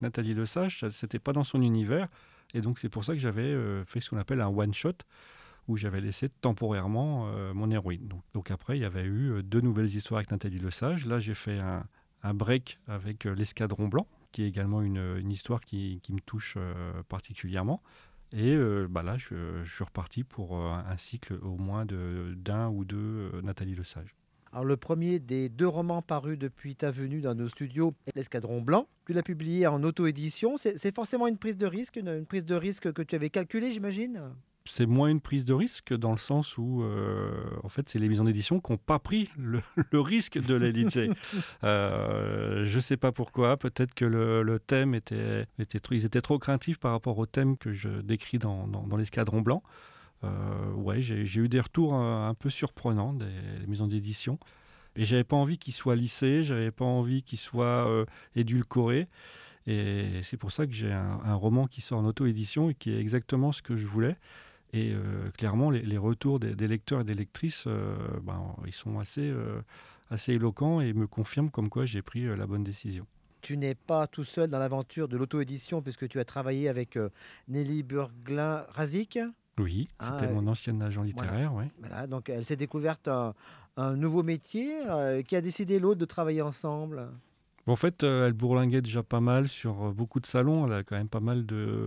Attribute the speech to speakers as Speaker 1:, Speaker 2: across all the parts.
Speaker 1: Nathalie Lesage, c'était pas dans son univers. Et donc c'est pour ça que j'avais fait ce qu'on appelle un one-shot, où j'avais laissé temporairement mon héroïne. Donc après, il y avait eu 2 nouvelles histoires avec Nathalie Lesage. Là, j'ai fait un break avec l'Escadron Blanc, qui est également une histoire qui me touche particulièrement. Et là, je suis reparti pour un cycle au moins d'un ou deux Nathalie Lesage.
Speaker 2: Alors, le premier des 2 romans parus depuis ta venue dans nos studios est l'Escadron Blanc. Tu l'as publié en auto-édition. C'est forcément une prise de risque, une prise de risque que tu avais calculée, j'imagine?
Speaker 1: C'est moins une prise de risque dans le sens où, en fait, c'est les maisons d'édition qui n'ont pas pris le risque de l'éditer. Je ne sais pas pourquoi. Peut-être que le thème ils étaient trop craintifs par rapport au thème que je décris dans l'Escadron Blanc. J'ai eu des retours un peu surprenants des maisons d'édition. Et j'avais pas envie qu'ils soient lissés, j'avais pas envie qu'ils soient édulcorés. Et c'est pour ça que j'ai un roman qui sort en auto-édition et qui est exactement ce que je voulais. Et clairement, les retours des lecteurs et des lectrices, ils sont assez éloquents et me confirment comme quoi j'ai pris la bonne décision.
Speaker 2: Tu n'es pas tout seul dans l'aventure de l'auto-édition puisque tu as travaillé avec Nelly Burglin-Razik.
Speaker 1: Oui, c'était mon ancien agent littéraire.
Speaker 2: Voilà.
Speaker 1: Ouais.
Speaker 2: Voilà, donc elle s'est découverte un nouveau métier. Qui a décidé l'autre de travailler ensemble?
Speaker 1: En fait, elle bourlinguait déjà pas mal sur beaucoup de salons. Elle a quand même pas mal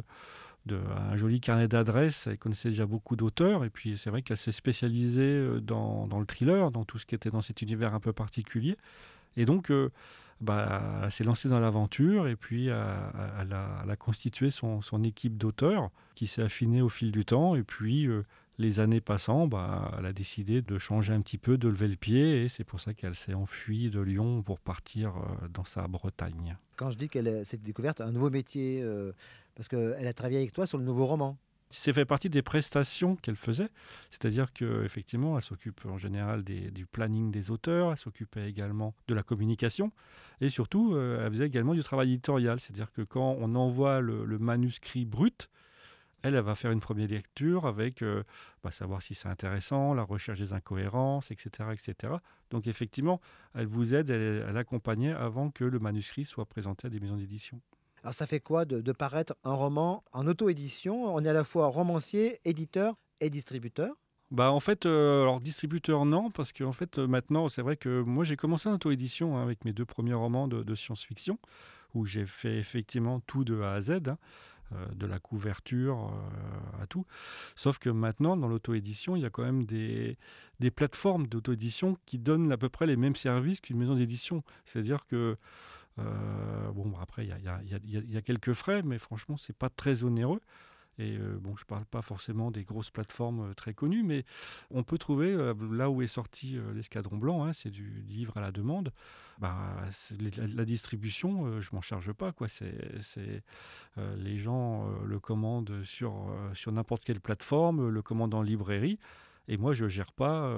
Speaker 1: un joli carnet d'adresses. Elle connaissait déjà beaucoup d'auteurs. Et puis, c'est vrai qu'elle s'est spécialisée dans le thriller, dans tout ce qui était dans cet univers un peu particulier. Et donc, elle s'est lancée dans l'aventure et puis elle a constitué son équipe d'auteurs qui s'est affinée au fil du temps. Et puis, les années passant, elle a décidé de changer un petit peu, de lever le pied. Et c'est pour ça qu'elle s'est enfuie de Lyon pour partir dans sa Bretagne.
Speaker 2: Quand je dis qu'elle s'est découverte un nouveau métier, parce qu'elle a travaillé avec toi sur le nouveau roman.
Speaker 1: Ça fait partie des prestations qu'elle faisait, c'est-à-dire qu'effectivement, elle s'occupe en général du planning des auteurs, elle s'occupait également de la communication, et surtout, elle faisait également du travail éditorial, c'est-à-dire que quand on envoie le manuscrit brut, elle va faire une première lecture avec savoir si c'est intéressant, la recherche des incohérences, etc., etc. Donc effectivement, elle vous aide, elle accompagnait avant que le manuscrit soit présenté à des maisons d'édition.
Speaker 2: Alors ça fait quoi de paraître un roman en auto-édition? On est à la fois romancier, éditeur et distributeur.
Speaker 1: En fait, alors distributeur non, parce qu'en fait maintenant c'est vrai que moi j'ai commencé en auto-édition avec mes 2 premiers romans de science-fiction, où j'ai fait effectivement tout de A à Z, de la couverture à tout. Sauf que maintenant dans l'auto-édition, il y a quand même des plateformes d'auto-édition qui donnent à peu près les mêmes services qu'une maison d'édition. C'est-à-dire que après il y a quelques frais, mais franchement c'est pas très onéreux. Et je ne parle pas forcément des grosses plateformes très connues, mais on peut trouver, là où est sorti l'Escadron Blanc, c'est du livre à la demande, la distribution, je ne m'en charge pas. Quoi. Les gens le commandent sur n'importe quelle plateforme, le commandent en librairie. Et moi, je gère pas,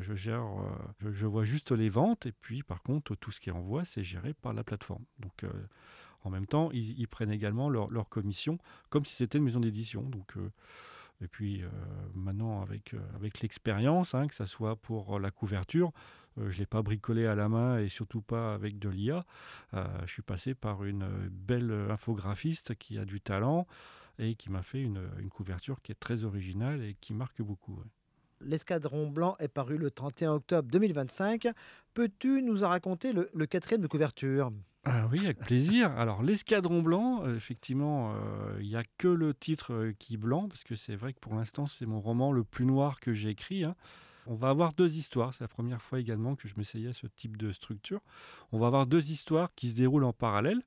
Speaker 1: je vois juste les ventes. Et puis, par contre, tout ce qui est envoi, c'est géré par la plateforme. Donc, en même temps, ils prennent également leur commission, comme si c'était une maison d'édition. Donc, et puis, maintenant, avec l'expérience, que ça soit pour la couverture, je ne l'ai pas bricolé à la main et surtout pas avec de l'IA. Je suis passé par une belle infographiste qui a du talent et qui m'a fait une couverture qui est très originale et qui marque beaucoup. Ouais.
Speaker 2: L'Escadron Blanc est paru le 31 octobre 2025. Peux-tu nous en raconter le 4e de couverture?
Speaker 1: Ah oui, avec plaisir. Alors, l'Escadron Blanc, effectivement, il n'y a que le titre qui est blanc, parce que c'est vrai que pour l'instant, c'est mon roman le plus noir que j'ai écrit. On va avoir 2 histoires. C'est la première fois également que je m'essayais à ce type de structure. On va avoir 2 histoires qui se déroulent en parallèle.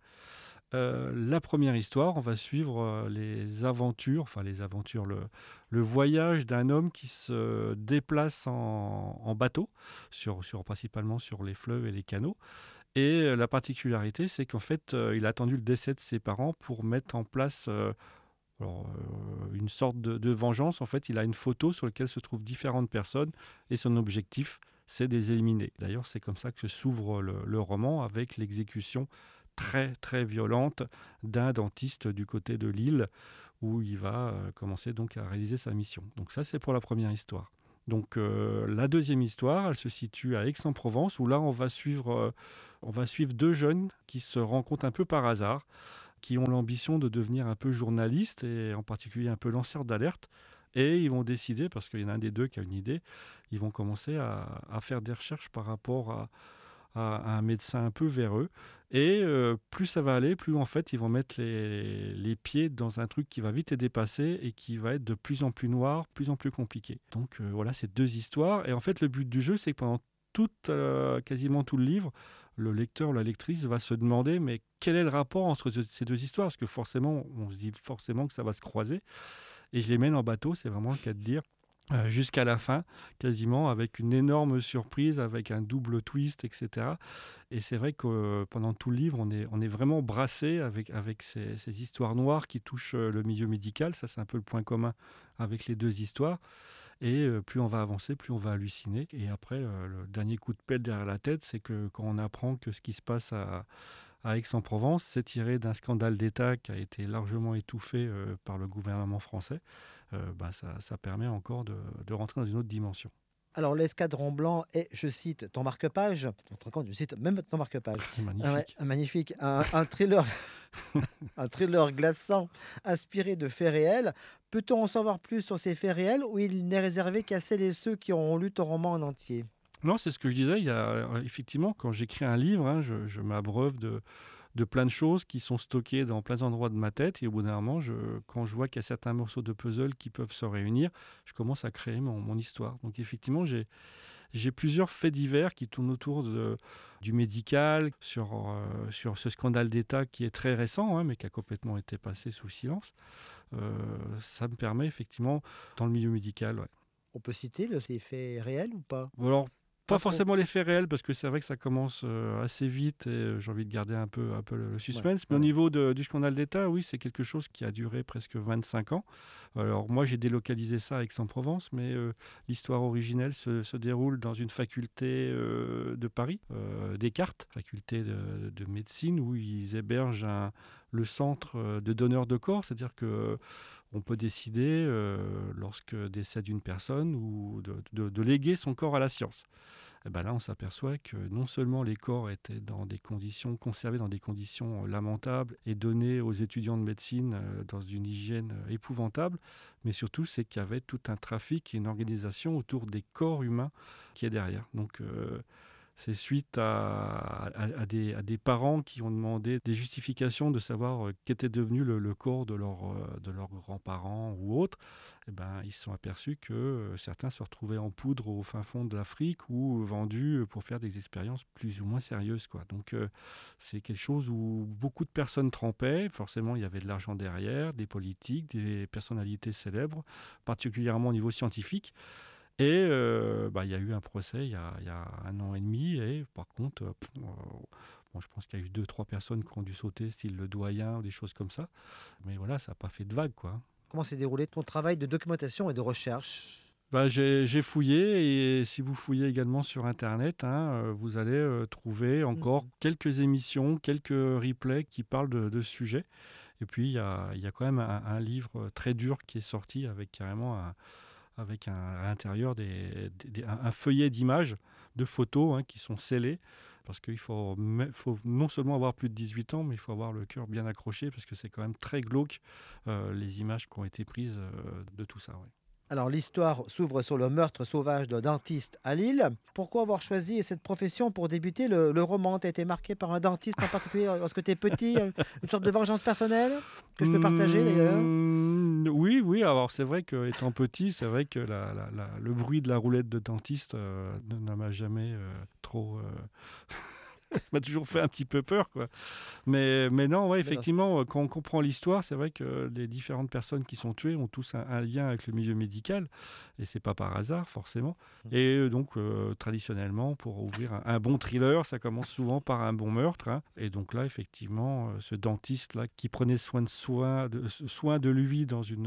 Speaker 1: La première histoire, on va suivre les aventures, le voyage d'un homme qui se déplace en bateau, principalement sur les fleuves et les canaux. Et la particularité, c'est qu'en fait, il a attendu le décès de ses parents pour mettre en place une sorte de vengeance. En fait, il a une photo sur laquelle se trouvent différentes personnes et son objectif, c'est de les éliminer. D'ailleurs, c'est comme ça que s'ouvre le roman, avec l'exécution très très violente d'un dentiste du côté de l'île, où il va commencer donc à réaliser sa mission. Donc ça, c'est pour la première histoire. Donc la deuxième histoire, elle se situe à Aix-en-Provence, où là on va suivre 2 jeunes qui se rencontrent un peu par hasard. qui ont l'ambition de devenir un peu journalistes et en particulier un peu lanceurs d'alerte. Et ils vont décider, parce qu'il y en a un des deux qui a une idée, ils vont commencer à faire des recherches par rapport à un médecin un peu véreux. Et plus ça va aller, plus en fait ils vont mettre les pieds dans un truc qui va vite les dépasser et qui va être de plus en plus noir, de plus en plus compliqué. Donc voilà, c'est deux histoires. Et en fait, le but du jeu, c'est que pendant quasiment tout le livre, le lecteur ou la lectrice va se demander mais quel est le rapport entre ces deux histoires? Parce que forcément, on se dit forcément que ça va se croiser. Et je les mène en bateau, c'est vraiment le cas de dire, jusqu'à la fin, quasiment, avec une énorme surprise, avec un double twist, etc. Et c'est vrai que pendant tout le livre, on est vraiment brassé avec ces histoires noires qui touchent le milieu médical. Ça, c'est un peu le point commun avec les deux histoires. Et plus on va avancer, plus on va halluciner. Et après, le dernier coup de pelle derrière la tête, c'est que quand on apprend que ce qui se passe à Aix-en-Provence, c'est tiré d'un scandale d'État qui a été largement étouffé par le gouvernement français. Ça permet encore de rentrer dans une autre dimension.
Speaker 2: Alors, l'Escadron Blanc est, je cite, ton marque-page. Tu te rends compte, je cite même ton marque-page.
Speaker 1: C'est
Speaker 2: Ouais,
Speaker 1: magnifique.
Speaker 2: magnifique. Un thriller, un thriller glaçant, inspiré de faits réels. Peut-on en savoir plus sur ces faits réels ou il n'est réservé qu'à celles et ceux qui auront lu ton roman en entier?
Speaker 1: Non, c'est ce que je disais. Il y a, effectivement, quand j'écris un livre, hein, je m'abreuve de plein de choses qui sont stockées dans plein d'endroits de ma tête. Et au bout d'un moment, quand je vois qu'il y a certains morceaux de puzzle qui peuvent se réunir, je commence à créer mon histoire. Donc effectivement, j'ai plusieurs faits divers qui tournent autour du médical, sur ce scandale d'État qui est très récent, hein, mais qui a complètement été passé sous silence. Ça me permet effectivement, dans le milieu médical, ouais.
Speaker 2: On peut citer ces faits réels ou pas?
Speaker 1: Alors, pas
Speaker 2: Pas trop.
Speaker 1: forcément les faits réels, parce que c'est vrai que ça commence assez vite et j'ai envie de garder un peu le
Speaker 2: Ouais,
Speaker 1: suspense. Mais
Speaker 2: ouais,
Speaker 1: au
Speaker 2: ouais.
Speaker 1: niveau du scandale d'État, oui, c'est quelque chose qui a duré presque 25 ans. Alors, moi, j'ai délocalisé ça à Aix-en-Provence, mais l'histoire originelle se déroule dans une faculté de Paris, Descartes, faculté de médecine, où ils hébergent le centre de donneurs de corps, c'est-à-dire que on peut décider, lorsque décède une personne, ou de léguer son corps à la science. Et ben là, on s'aperçoit que non seulement les corps étaient conservés dans des conditions lamentables et donnés aux étudiants de médecine dans une hygiène épouvantable, mais surtout, c'est qu'il y avait tout un trafic et une organisation autour des corps humains qui est derrière. Donc, c'est suite à des parents qui ont demandé des justifications de savoir qu'était devenu le corps de leurs grands-parents ou autres. Eh ben, ils se sont aperçus que certains se retrouvaient en poudre au fin fond de l'Afrique ou vendus pour faire des expériences plus ou moins sérieuses, quoi. Donc c'est quelque chose où beaucoup de personnes trempaient. Forcément, il y avait de l'argent derrière, des politiques, des personnalités célèbres, particulièrement au niveau scientifique. Et il y a eu un procès il y a 1 an et demi. Et par contre, bon, je pense qu'il y a eu 2, 3 personnes qui ont dû sauter, style le doyen ou des choses comme ça. Mais voilà, ça n'a pas fait de vague, quoi.
Speaker 2: Comment s'est déroulé ton travail de documentation et de recherche?
Speaker 1: J'ai fouillé, et si vous fouillez également sur Internet, hein, vous allez trouver encore
Speaker 2: Mhm.
Speaker 1: quelques émissions, quelques replays qui parlent de ce sujet. Et puis, il y a quand même un livre très dur qui est sorti avec carrément à l'intérieur un feuillet d'images, de photos, hein, qui sont scellées, parce qu'il faut non seulement avoir plus de 18 ans, mais il faut avoir le cœur bien accroché, parce que c'est quand même très glauque, les images qui ont été prises de tout ça. Ouais.
Speaker 2: Alors, l'histoire s'ouvre sur le meurtre sauvage d'un dentiste à Lille. Pourquoi avoir choisi cette profession pour débuter le roman? Tu as été marqué par un dentiste en particulier lorsque tu es petit, une sorte de vengeance personnelle que je peux partager d'ailleurs?
Speaker 1: Oui, oui. Alors c'est vrai que étant petit, c'est vrai que le bruit de la roulette de dentiste ne m'a jamais trop m'a toujours fait un petit peu peur, quoi. Mais non, ouais,
Speaker 2: Mais non.
Speaker 1: effectivement, quand on comprend l'histoire, c'est vrai que les différentes personnes qui sont tuées ont tous un lien avec le milieu médical, et c'est pas par hasard, forcément. Et donc, traditionnellement, pour ouvrir un bon thriller, ça commence souvent par un bon meurtre, hein. Et donc là, effectivement, ce dentiste-là qui prenait soin de lui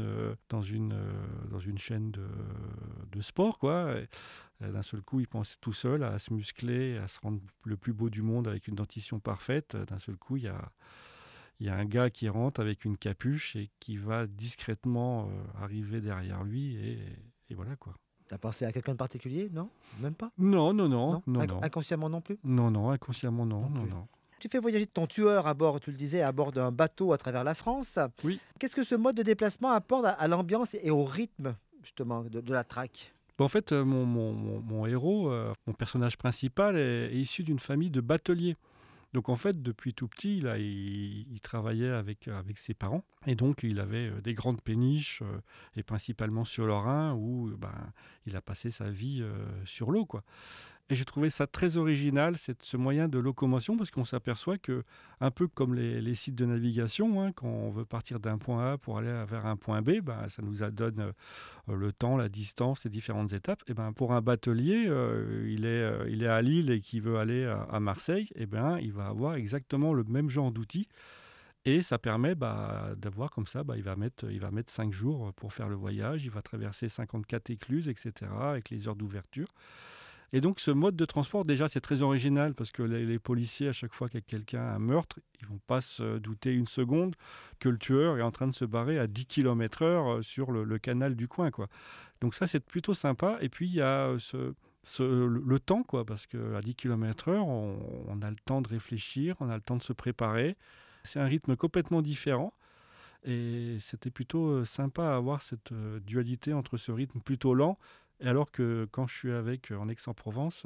Speaker 1: dans une chaîne de sport, quoi. D'un seul coup, il pense tout seul à se muscler, à se rendre le plus beau du monde avec une dentition parfaite. D'un seul coup, il y a un gars qui rentre avec une capuche et qui va discrètement arriver derrière lui, et voilà, quoi.
Speaker 2: Tu as pensé à quelqu'un de particulier? Non? Même pas?
Speaker 1: Non, non, non,
Speaker 2: Non?
Speaker 1: non, non.
Speaker 2: Inconsciemment non plus?
Speaker 1: Non, non, inconsciemment, non,
Speaker 2: Non
Speaker 1: non,
Speaker 2: plus.
Speaker 1: non.
Speaker 2: Tu fais voyager ton tueur à bord, tu le disais, à bord d'un bateau à travers la France.
Speaker 1: Oui.
Speaker 2: Qu'est-ce que ce mode de déplacement apporte à l'ambiance et au rythme, justement, de la traque?
Speaker 1: En fait, mon héros, mon personnage principal est issu d'une famille de bateliers. Donc en fait, depuis tout petit, là, il travaillait avec ses parents. Et donc, il avait des grandes péniches, et principalement sur le Rhin, où il a passé sa vie sur l'eau, quoi. Et j'ai trouvé ça très original, ce moyen de locomotion, parce qu'on s'aperçoit que, un peu comme les sites de navigation, hein, quand on veut partir d'un point A pour aller vers un point B, ça nous donne le temps, la distance, les différentes étapes. Et pour un batelier, il est à Lille et qui veut aller à Marseille, il va avoir exactement le même genre d'outils. Et ça permet d'avoir comme ça, il va mettre 5 jours pour faire le voyage, il va traverser 54 écluses, etc., avec les heures d'ouverture. Et donc ce mode de transport, déjà, c'est très original parce que les policiers, à chaque fois qu'il y a quelqu'un, un meurtre, ils vont pas se douter une seconde que le tueur est en train de se barrer à 10 km/h sur le canal du coin, quoi. Donc ça, c'est plutôt sympa. Et puis, il y a le temps, quoi, parce qu'à 10 km/h, on a le temps de réfléchir, on a le temps de se préparer. C'est un rythme complètement différent. Et c'était plutôt sympa à avoir cette dualité entre ce rythme plutôt lent, et alors que quand je suis en Aix-en-Provence,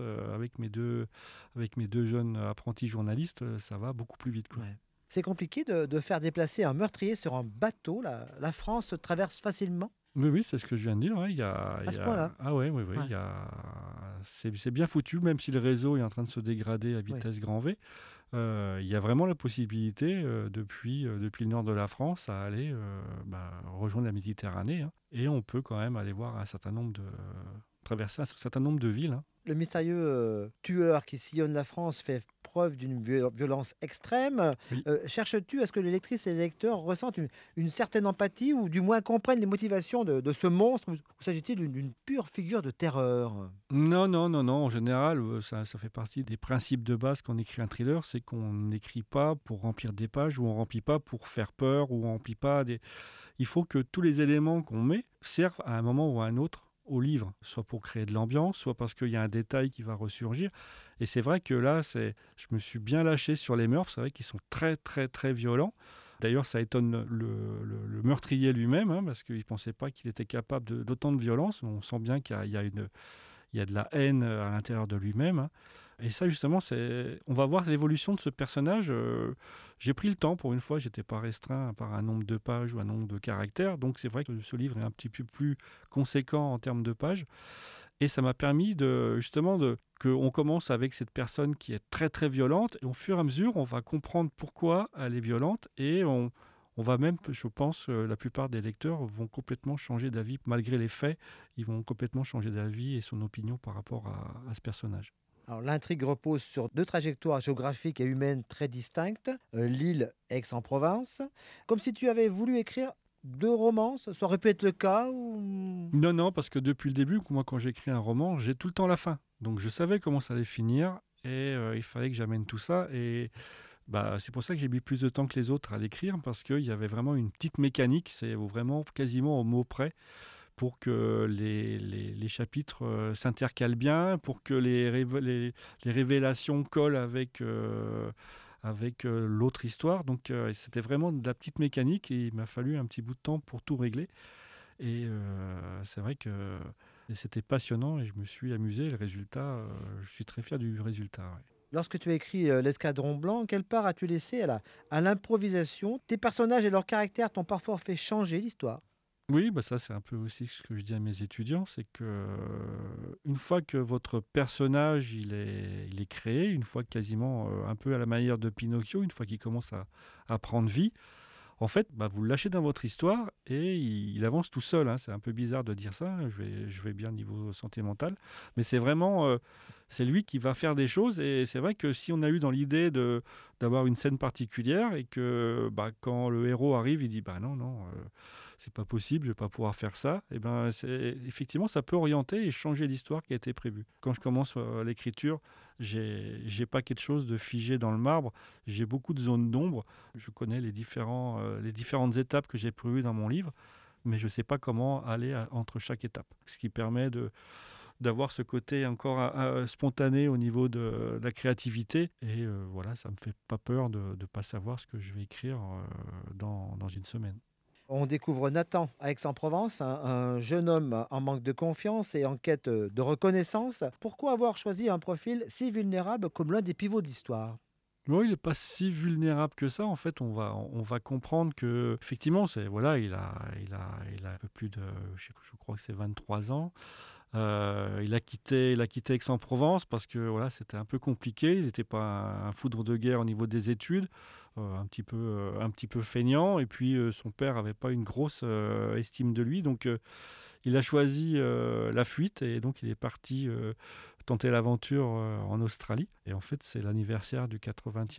Speaker 1: avec mes deux jeunes apprentis journalistes, ça va beaucoup plus vite, quoi.
Speaker 2: Ouais. C'est compliqué de faire déplacer un meurtrier sur un bateau. La France se traverse facilement
Speaker 1: Oui, oui, c'est ce que je viens de dire. Ouais,
Speaker 2: à ce point-là.
Speaker 1: Ah ouais, oui, oui,
Speaker 2: Ouais,
Speaker 1: c'est bien foutu, même si le réseau est en train de se dégrader à
Speaker 2: ouais.
Speaker 1: vitesse grand V. Il y a vraiment la possibilité, depuis le nord de la France, à aller rejoindre la Méditerranée, hein. Et on peut quand même aller voir traverser un certain nombre de villes, hein.
Speaker 2: Le mystérieux tueur qui sillonne la France fait preuve d'une violence extrême.
Speaker 1: Oui.
Speaker 2: Cherches-tu à ce que les lectrices et les lecteurs ressentent une certaine empathie ou du moins comprennent les motivations de ce monstre, ou s'agit-il d'une pure figure de terreur?
Speaker 1: Non, non, non, non. En général, ça fait partie des principes de base quand on écrit un thriller, c'est qu'on n'écrit pas pour remplir des pages, ou on remplit pas pour faire peur, ou on remplit pas des... Il faut que tous les éléments qu'on met servent à un moment ou à un autre au livre, soit pour créer de l'ambiance, soit parce qu'il y a un détail qui va ressurgir. Et c'est vrai que là, je me suis bien lâché sur les meurtres. C'est vrai qu'ils sont très, très, très violents. D'ailleurs, ça étonne le meurtrier lui-même, hein, parce qu'il ne pensait pas qu'il était capable d'autant de violence. On sent bien qu'il y a de la haine à l'intérieur de lui-même, hein. Et ça, justement, on va voir l'évolution de ce personnage. J'ai pris le temps, pour une fois, j'étais pas restreint par un nombre de pages ou un nombre de caractères. Donc, c'est vrai que ce livre est un petit peu plus conséquent en termes de pages. Et ça m'a permis qu'on commence avec cette personne qui est très, très violente. Et au fur et à mesure, on va comprendre pourquoi elle est violente. Et on va même, je pense, la plupart des lecteurs vont complètement changer d'avis, malgré les faits, ils vont complètement changer d'avis et son opinion par rapport à ce personnage.
Speaker 2: Alors, l'intrigue repose sur deux trajectoires géographiques et humaines très distinctes, Lille, Aix-en-Provence. Comme si tu avais voulu écrire deux romans, ça aurait pu être le cas ou...
Speaker 1: Non, non, parce que depuis le début, moi, quand j'écris un roman, j'ai tout le temps la fin. Donc je savais comment ça allait finir, et il fallait que j'amène tout ça. Et c'est pour ça que j'ai mis plus de temps que les autres à l'écrire, parce qu'il y avait vraiment une petite mécanique, c'est vraiment quasiment au mot près, pour que les chapitres s'intercalent bien, pour que les révélations collent avec l'autre histoire. Donc c'était vraiment de la petite mécanique, et il m'a fallu un petit bout de temps pour tout régler. Et c'est vrai que c'était passionnant, et je me suis amusé. Le résultat, je suis très fier du résultat, ouais.
Speaker 2: Lorsque tu as écrit L'Escadron Blanc, quelle part as-tu laissé à l'improvisation? Tes personnages et leurs caractères t'ont parfois fait changer l'histoire.
Speaker 1: Oui, ça c'est un peu aussi ce que je dis à mes étudiants, c'est que une fois que votre personnage il est créé, une fois quasiment un peu à la manière de Pinocchio, une fois qu'il commence à prendre vie, en fait, vous le lâchez dans votre histoire, et il avance tout seul, hein. C'est un peu bizarre de dire ça, hein. Je vais bien niveau santé mentale, mais c'est vraiment, c'est lui qui va faire des choses. Et c'est vrai que si on a eu dans l'idée d'avoir une scène particulière, et que quand le héros arrive, il dit non, non, c'est pas possible, je vais pas pouvoir faire ça, et effectivement, ça peut orienter et changer l'histoire qui a été prévue. Quand je commence l'écriture, j'ai pas quelque chose de figé dans le marbre, j'ai beaucoup de zones d'ombre. Je connais les différentes étapes que j'ai prévues dans mon livre, mais je ne sais pas comment aller entre chaque étape. Ce qui permet d'avoir ce côté encore spontané au niveau de la créativité. Et voilà, ça me fait pas peur de ne pas savoir ce que je vais écrire dans une semaine.
Speaker 2: On découvre Nathan à Aix-en-Provence, un jeune homme en manque de confiance et en quête de reconnaissance. Pourquoi avoir choisi un profil si vulnérable comme l'un des pivots de l'histoire?
Speaker 1: Oui, il n'est pas si vulnérable que ça. En fait, on va comprendre que effectivement, c'est voilà, il a un peu plus de, je crois que c'est 23 ans. Il a quitté Aix-en-Provence parce que voilà, c'était un peu compliqué. Il n'était pas un foudre de guerre au niveau des études, un petit peu feignant. Et puis son père avait pas une grosse estime de lui, donc il a choisi la fuite et donc il est parti tenter l'aventure en Australie. Et en fait, c'est l'anniversaire du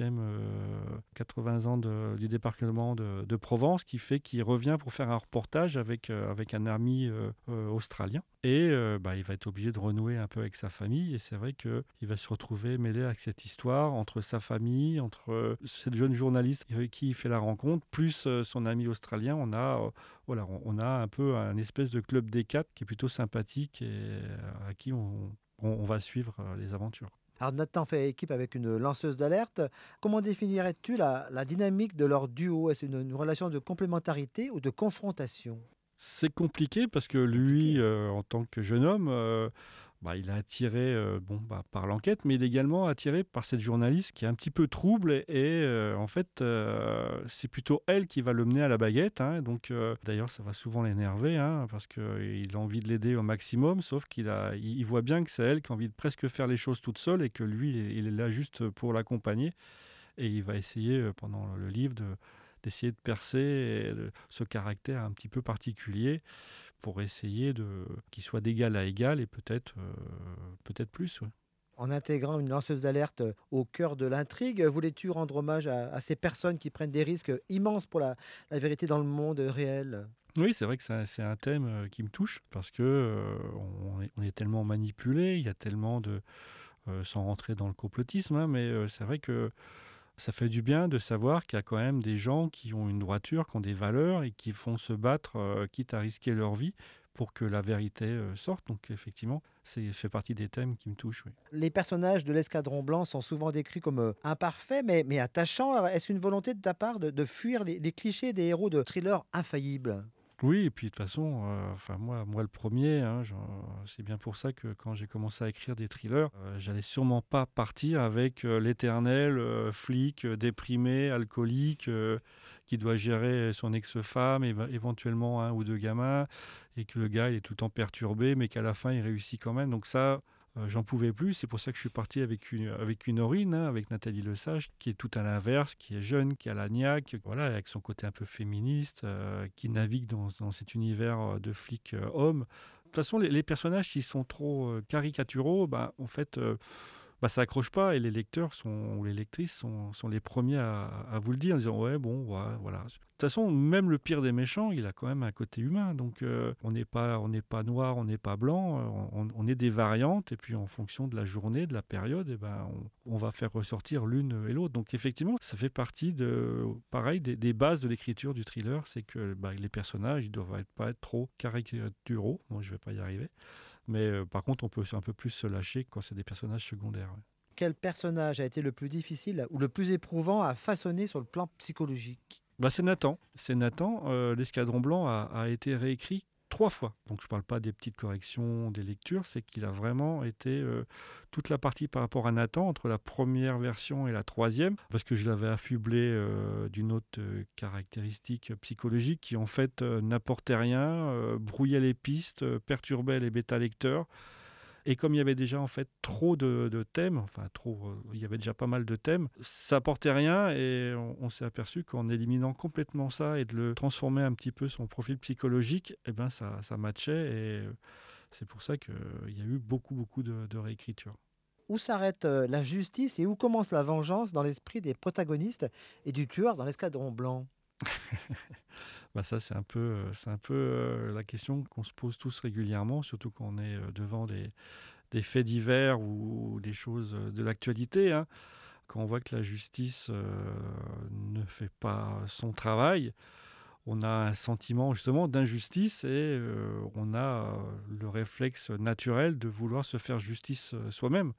Speaker 1: 80 ans du débarquement de Provence qui fait qu'il revient pour faire un reportage avec un ami australien. Et il va être obligé de renouer un peu avec sa famille. Et c'est vrai qu'il va se retrouver mêlé avec cette histoire entre sa famille, entre cette jeune journaliste avec qui il fait la rencontre, plus son ami australien. On a un peu un espèce de club des quatre qui est plutôt sympathique et à qui on va suivre les aventures.
Speaker 2: Alors Nathan fait équipe avec une lanceuse d'alerte. Comment définirais-tu la dynamique de leur duo? Est-ce une relation de complémentarité ou de confrontation?
Speaker 1: C'est compliqué parce que lui,
Speaker 2: Compliqué.
Speaker 1: en tant que jeune homme, il est attiré par l'enquête, mais il est également attiré par cette journaliste qui est un petit peu trouble et en fait, c'est plutôt elle qui va le mener à la baguette, hein. Donc, d'ailleurs, ça va souvent l'énerver, hein, parce qu'il a envie de l'aider au maximum, sauf il voit bien que c'est elle qui a envie de presque faire les choses toute seule et que lui, il est là juste pour l'accompagner. Et il va essayer, pendant le livre, d'essayer de percer ce caractère un petit peu particulier pour essayer qu'il soit d'égal à égal et peut-être plus. Ouais.
Speaker 2: En intégrant une lanceuse d'alerte au cœur de l'intrigue, voulais-tu rendre hommage à ces personnes qui prennent des risques immenses pour la vérité dans le monde réel?
Speaker 1: Oui, c'est vrai que c'est un thème qui me touche parce que on est tellement manipulé, il y a tellement sans rentrer dans le complotisme, hein, mais c'est vrai que ça fait du bien de savoir qu'il y a quand même des gens qui ont une droiture, qui ont des valeurs et qui font se battre, quitte à risquer leur vie pour que la vérité sorte. Donc effectivement, c'est fait partie des thèmes qui me touchent. Oui.
Speaker 2: Les personnages de l'Escadron Blanc sont souvent décrits comme imparfaits, mais attachants. Alors, est-ce une volonté de ta part de fuir les clichés des héros de thrillers infaillibles?
Speaker 1: Oui, et puis de toute façon, enfin moi le premier, hein, c'est bien pour ça que quand j'ai commencé à écrire des thrillers, j'allais sûrement pas partir avec l'éternel flic déprimé, alcoolique, qui doit gérer son ex-femme, et éventuellement un ou deux gamins, et que le gars il est tout le temps perturbé, mais qu'à la fin il réussit quand même. Donc ça, j'en pouvais plus. C'est pour ça que je suis parti avec une Aurine, hein, avec Nathalie Lesage, qui est tout à l'inverse, qui est jeune, qui a la niaque, voilà, avec son côté un peu féministe, qui navigue dans cet univers de flic homme. De toute façon, les personnages, s'ils sont trop caricaturaux, en fait, ça accroche pas et les lecteurs ou les lectrices sont les premiers à vous le dire en disant ouais bon ouais, voilà. De toute façon, même le pire des méchants, il a quand même un côté humain. Donc on n'est pas noir, on n'est pas blanc, on est des variantes et puis en fonction de la journée, de la période, on va faire ressortir l'une et l'autre. Donc effectivement, ça fait partie pareil des bases de l'écriture du thriller, c'est que les personnages ils doivent pas être trop caricaturaux. Moi je vais pas y arriver. Mais par contre, on peut un peu plus se lâcher quand c'est des personnages secondaires. Ouais.
Speaker 2: Quel personnage a été le plus difficile ou le plus éprouvant à façonner sur le plan psychologique?
Speaker 1: C'est Nathan. C'est Nathan. L'Escadron Blanc a été réécrit 3 fois. Donc je ne parle pas des petites corrections, des lectures, c'est qu'il a vraiment été toute la partie par rapport à Nathan entre la première version et la troisième, parce que je l'avais affublé d'une autre caractéristique psychologique qui en fait n'apportait rien, brouillait les pistes, perturbait les bêta-lecteurs. Et comme il y avait déjà en fait trop de thèmes, enfin trop, il y avait déjà pas mal de thèmes, ça apportait rien et on s'est aperçu qu'en éliminant complètement ça et de le transformer un petit peu son profil psychologique, ça matchait et c'est pour ça qu'il y a eu beaucoup de réécriture.
Speaker 2: Où s'arrête la justice et où commence la vengeance dans l'esprit des protagonistes et du tueur dans l'Escadron Blanc?
Speaker 1: Ça c'est un peu la question qu'on se pose tous régulièrement, surtout quand on est devant des faits divers ou des choses de l'actualité, hein. Quand on voit que la justice ne fait pas son travail, on a un sentiment justement d'injustice et on a le réflexe naturel de vouloir se faire justice soi-même.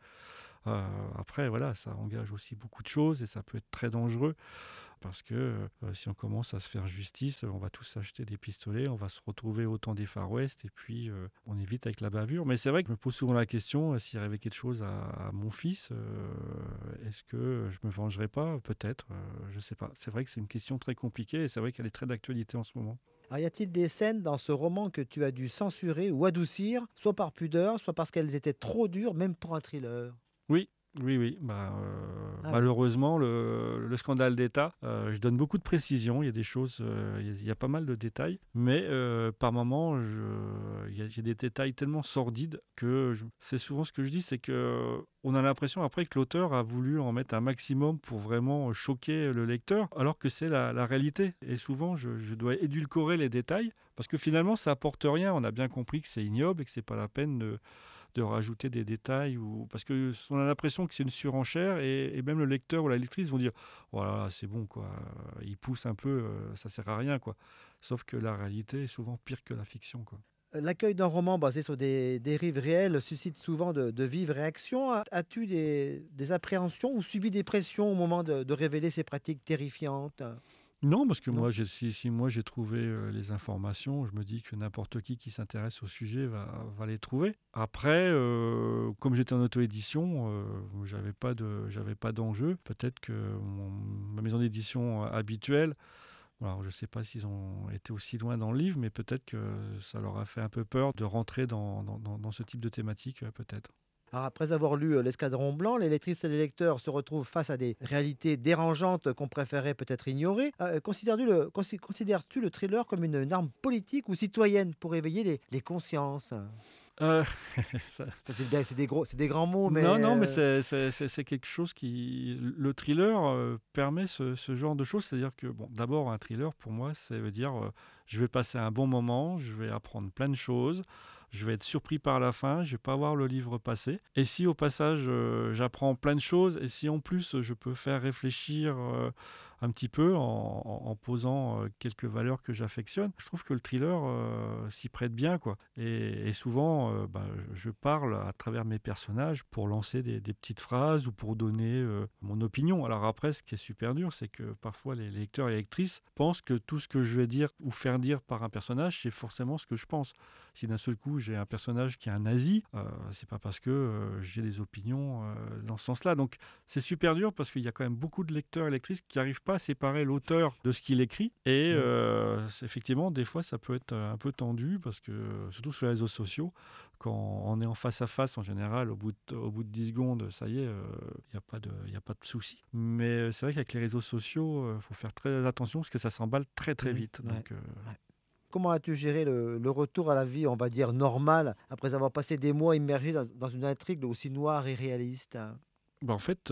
Speaker 1: Après, voilà, ça engage aussi beaucoup de choses et ça peut être très dangereux parce que si on commence à se faire justice, on va tous acheter des pistolets, on va se retrouver au temps des Far West et puis on est vite avec la bavure. Mais c'est vrai que je me pose souvent la question, s'il arrivait quelque chose à mon fils, est-ce que je me vengerais pas? Peut-être, je ne sais pas. C'est vrai que c'est une question très compliquée et c'est vrai qu'elle est très d'actualité en ce moment.
Speaker 2: Alors, y a-t-il des scènes dans ce roman que tu as dû censurer ou adoucir, soit par pudeur, soit parce qu'elles étaient trop dures, même pour un thriller?
Speaker 1: Oui, oui, oui. Bah,
Speaker 2: Ah oui.
Speaker 1: malheureusement, le scandale d'État, je donne beaucoup de précisions. Il y a des choses, il y a pas mal de détails, mais par moments, il y a des détails tellement sordides que c'est souvent ce que je dis, c'est que on a l'impression après que l'auteur a voulu en mettre un maximum pour vraiment choquer le lecteur, alors que c'est la réalité. Et souvent, je dois édulcorer les détails parce que finalement, ça apporte rien. On a bien compris que c'est ignoble et que c'est pas la peine de rajouter des détails parce que on a l'impression que c'est une surenchère et même le lecteur ou la lectrice vont dire voilà c'est bon quoi, il pousse un peu, ça sert à rien quoi. Sauf que la réalité est souvent pire que la fiction quoi.
Speaker 2: L'accueil d'un roman basé sur des dérives réelles suscite souvent de vives réactions. As-tu des appréhensions ou subi des pressions au moment de révéler ces pratiques terrifiantes?
Speaker 1: Non, parce que
Speaker 2: Non?
Speaker 1: moi, si moi j'ai trouvé les informations, je me dis que n'importe qui s'intéresse au sujet va les trouver. Après, comme j'étais en auto-édition, j'avais pas d'enjeu. Peut-être que ma maison d'édition habituelle, alors je ne sais pas s'ils ont été aussi loin dans le livre, mais peut-être que ça leur a fait un peu peur de rentrer dans ce type de thématique, peut-être.
Speaker 2: Alors, après avoir lu L'Escadron Blanc, les lectrices et les lecteurs se retrouvent face à des réalités dérangeantes qu'on préférait peut-être ignorer. Considères-tu le thriller comme une arme politique ou citoyenne pour éveiller les consciences?
Speaker 1: Euh, ça-
Speaker 2: C'est des grands mots,
Speaker 1: Non,
Speaker 2: mais
Speaker 1: non, mais c'est quelque chose qui... Le thriller permet ce genre de choses. C'est-à-dire que, bon, d'abord, un thriller, pour moi, ça veut dire je vais passer un bon moment, je vais apprendre plein de choses, je vais être surpris par la fin, je vais pas voir le livre passer. Et si au passage, j'apprends plein de choses, et si en plus, je peux faire réfléchir un petit peu en posant quelques valeurs que j'affectionne, je trouve que le thriller s'y prête bien, quoi. Et souvent, je parle à travers mes personnages pour lancer des petites phrases ou pour donner mon opinion. Alors après, ce qui est super dur, c'est que parfois les lecteurs et lectrices pensent que tout ce que je vais dire ou faire dire par un personnage, c'est forcément ce que je pense. Si d'un seul coup j'ai un personnage qui est un nazi, c'est pas parce que j'ai des opinions dans ce sens-là. Donc c'est super dur parce qu'il y a quand même beaucoup de lecteurs et lectrices qui n'arrivent pas à séparer l'auteur de ce qu'il écrit. Et
Speaker 2: mmh.
Speaker 1: effectivement, des fois, ça peut être un peu tendu parce que, surtout sur les réseaux sociaux, quand on est en face à face, en général, au bout de 10 secondes, ça y est, il y a pas de souci. Mais c'est vrai qu'avec les réseaux sociaux, il faut faire très attention parce que ça s'emballe très très
Speaker 2: Mmh,
Speaker 1: vite.
Speaker 2: ouais,
Speaker 1: Donc,
Speaker 2: ouais. Comment as-tu géré le retour à la vie, on va dire, normale, après avoir passé des mois immergé dans une intrigue aussi noire et réaliste?
Speaker 1: en fait,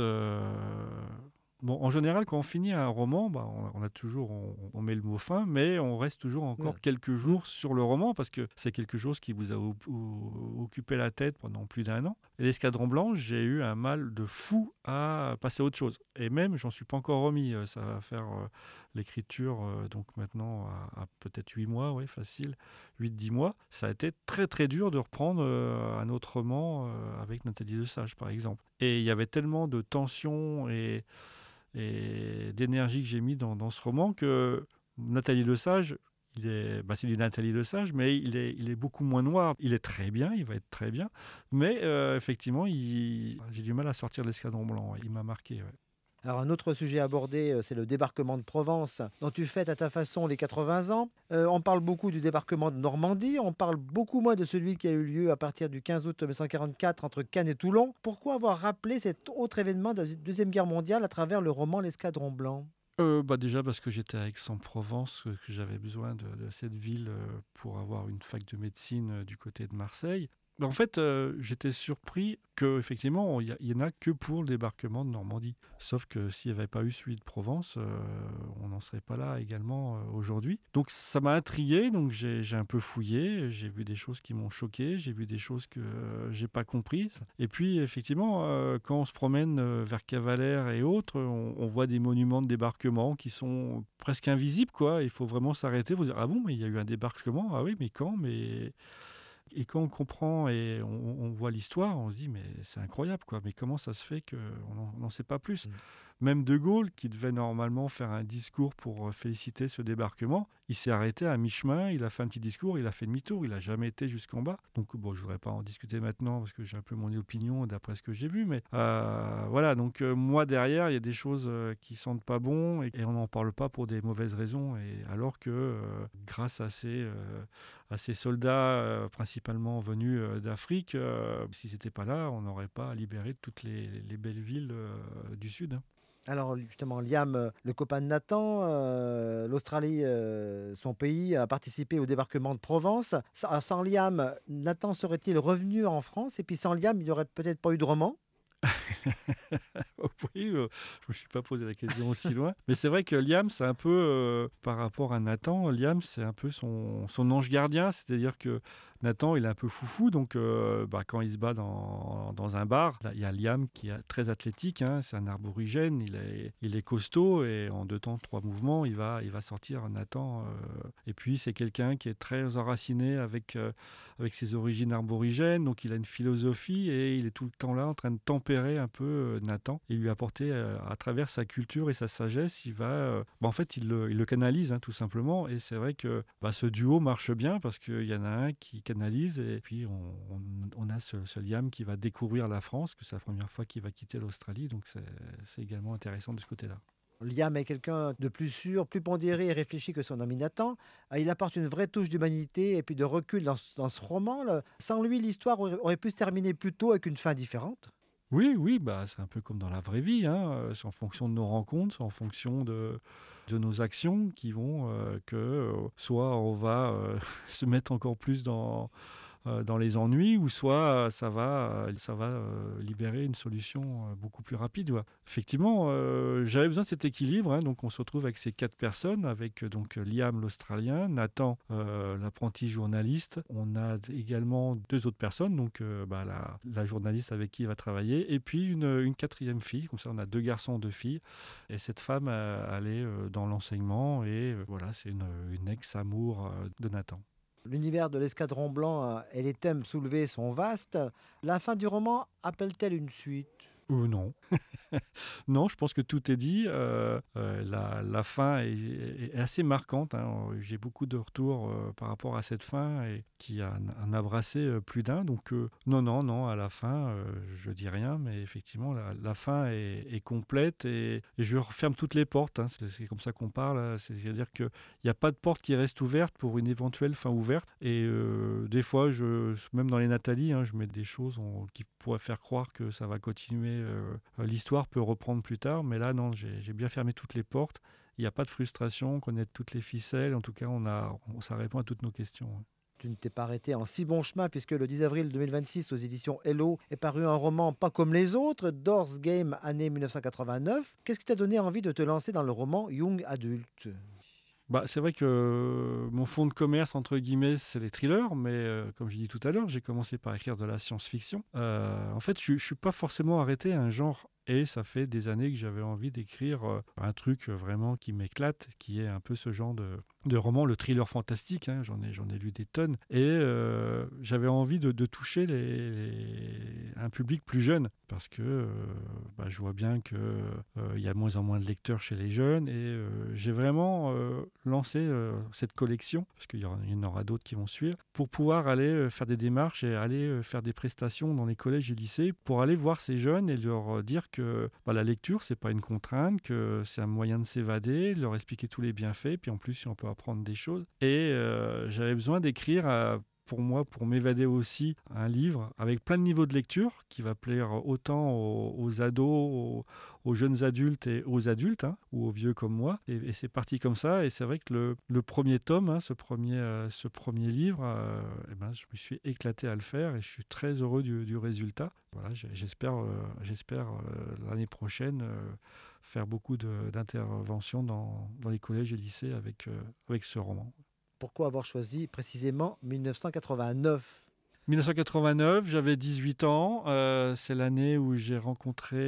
Speaker 1: bon, en général, quand on finit un roman, on a toujours, on met le mot fin, mais on reste toujours
Speaker 2: Ouais.
Speaker 1: encore quelques
Speaker 2: Mmh.
Speaker 1: jours sur le roman parce que c'est quelque chose qui vous a occupé la tête pendant plus d'1 an. Et l'Escadron Blanc, j'ai eu un mal de fou à passer à autre chose. Et même, j'en suis pas encore remis. Ça va faire l'écriture, donc maintenant, à peut-être 8 mois, ouais, facile, 8-10 mois. Ça a été très très dur de reprendre un autre roman avec Nathalie Lesage, par exemple. Et il y avait tellement de tension et d'énergie que j'ai mis dans ce roman que Nathalie Lesage, c'est du Nathalie Lesage, mais il est beaucoup moins noir. Il est très bien, il va être très bien, mais effectivement, j'ai du mal à sortir de l'Escadron Blanc. Il m'a marqué. Ouais.
Speaker 2: Alors un autre sujet abordé, c'est le débarquement de Provence, dont tu fêtes à ta façon les 80 ans. On parle beaucoup du débarquement de Normandie, on parle beaucoup moins de celui qui a eu lieu à partir du 15 août 1944 entre Cannes et Toulon. Pourquoi avoir rappelé cet autre événement de la Deuxième Guerre mondiale à travers le roman L'Escadron Blanc?
Speaker 1: Déjà parce que j'étais à Aix-en-Provence, que j'avais besoin de cette ville pour avoir une fac de médecine du côté de Marseille. En fait, j'étais surpris qu'effectivement, il y en a que pour le débarquement de Normandie. Sauf que s'il n'y avait pas eu celui de Provence, on n'en serait pas là également aujourd'hui. Donc ça m'a intrigué, donc j'ai un peu fouillé, j'ai vu des choses qui m'ont choqué, j'ai vu des choses que j'ai pas compris. Et puis effectivement, quand on se promène vers Cavalère et autres, on voit des monuments de débarquement qui sont presque invisibles, quoi. Il faut vraiment s'arrêter pour dire, ah bon, mais il y a eu un débarquement, ah oui, mais quand, mais... Et quand on comprend et on voit l'histoire, on se dit, mais c'est incroyable, quoi. Mais comment ça se fait qu'on n'en sait pas plus?
Speaker 2: Mm.
Speaker 1: Même De Gaulle, qui devait normalement faire un discours pour féliciter ce débarquement, il s'est arrêté à mi-chemin, il a fait un petit discours, il a fait demi-tour, il n'a jamais été jusqu'en bas. Donc, bon, je ne voudrais pas en discuter maintenant parce que j'ai un peu mon opinion d'après ce que j'ai vu. Mais voilà, donc moi, derrière, il y a des choses qui sentent pas bon et on n'en parle pas pour des mauvaises raisons. Et alors que grâce à ces soldats principalement venus d'Afrique, si c'était pas là, on n'aurait pas libéré toutes les belles villes du Sud, hein.
Speaker 2: Alors justement, Liam, le copain de Nathan, l'Australie, son pays, a participé au débarquement de Provence. Sans Liam, Nathan serait-il revenu en France? Et puis sans Liam, il n'y aurait peut-être pas eu de roman?
Speaker 1: Oui, je me suis pas posé la question aussi loin. Mais c'est vrai que Liam, c'est un peu, par rapport à Nathan, Liam, c'est un peu son ange gardien. C'est-à-dire que Nathan, il est un peu foufou. Donc, quand il se bat dans un bar, là, il y a Liam qui est très athlétique, hein, c'est un aborigène. Il est costaud et en 2 temps, 3 mouvements, il va sortir Nathan. Et puis, c'est quelqu'un qui est très enraciné avec ses origines aborigènes. Donc, il a une philosophie et il est tout le temps là en train de tempérer un peu Nathan et lui apporter à travers sa culture et sa sagesse, en fait, il le canalise, hein, tout simplement. Et c'est vrai que ce duo marche bien parce qu'il y en a un qui canalise et puis on a ce Liam qui va découvrir la France, que c'est la première fois qu'il va quitter l'Australie. Donc, c'est également intéressant de ce côté-là.
Speaker 2: Liam est quelqu'un de plus sûr, plus pondéré et réfléchi que son ami Nathan. Il apporte une vraie touche d'humanité et puis de recul dans ce roman, là. Sans lui, l'histoire aurait pu se terminer plus tôt avec une fin différente.
Speaker 1: Oui, oui, c'est un peu comme dans la vraie vie, hein. C'est en fonction de nos rencontres, c'est en fonction de nos actions qui vont soit on va se mettre encore plus dans les ennuis, ou soit ça va libérer une solution beaucoup plus rapide, ouais. Effectivement, j'avais besoin de cet équilibre, hein, donc on se retrouve avec ces 4 personnes, avec donc Liam l'Australien, Nathan l'apprenti journaliste. On a également 2 autres personnes, donc la journaliste avec qui il va travailler, et puis une 4e fille, comme ça on a 2 garçons, 2 filles, et cette femme, elle est dans l'enseignement, et voilà, c'est une ex-amour de Nathan.
Speaker 2: L'univers de l'escadron blanc et les thèmes soulevés sont vastes. La fin du roman appelle-t-elle une suite?
Speaker 1: Ou non. Non, je pense que tout est dit. La fin est assez marquante, hein. J'ai beaucoup de retours par rapport à cette fin et qui en a brassé plus d'un. Donc, non, non, non, à la fin, je dis rien, mais effectivement, la fin est complète et je referme toutes les portes, hein. C'est comme ça qu'on parle, hein. C'est-à-dire qu'il n'y a pas de porte qui reste ouverte pour une éventuelle fin ouverte. Et des fois, même dans les Nathalie, hein, je mets des choses qui pourraient faire croire que ça va continuer. L'histoire peut reprendre plus tard, mais là, non, j'ai bien fermé toutes les portes. Il n'y a pas de frustration, on connaît toutes les ficelles. En tout cas, ça répond à toutes nos questions, ouais.
Speaker 2: Tu ne t'es pas arrêté en si bon chemin puisque le 10 avril 2026 aux éditions Hello est paru un roman pas comme les autres, Doors Game, année 1989. Qu'est-ce qui t'a donné envie de te lancer dans le roman Young Adult?
Speaker 1: C'est vrai que mon fonds de commerce, entre guillemets, c'est les thrillers, mais comme j'ai dit tout à l'heure, j'ai commencé par écrire de la science-fiction. En fait, je ne suis pas forcément arrêté à un genre. Et ça fait des années que j'avais envie d'écrire un truc vraiment qui m'éclate, qui est un peu ce genre de roman, le thriller fantastique, hein. J'en ai lu des tonnes. Et j'avais envie de toucher un public plus jeune, parce que je vois bien qu'il y a de moins en moins de lecteurs chez les jeunes. Et j'ai vraiment lancé cette collection, parce qu'il y en aura d'autres qui vont suivre, pour pouvoir aller faire des démarches et aller faire des prestations dans les collèges et lycées, pour aller voir ces jeunes et leur dire que la lecture, c'est pas une contrainte, que c'est un moyen de s'évader, leur expliquer tous les bienfaits, puis en plus, on peut apprendre des choses. Et j'avais besoin d'écrire pour moi, pour m'évader aussi, un livre avec plein de niveaux de lecture qui va plaire autant aux ados, aux jeunes adultes et aux adultes, hein, ou aux vieux comme moi. Et c'est parti comme ça. Et c'est vrai que le premier tome, hein, ce premier livre, je me suis éclaté à le faire et je suis très heureux du résultat. Voilà, j'espère l'année prochaine faire beaucoup d'interventions dans les collèges et lycées avec ce roman.
Speaker 2: Pourquoi avoir choisi précisément 1989?
Speaker 1: 1989, j'avais 18 ans. C'est l'année où j'ai rencontré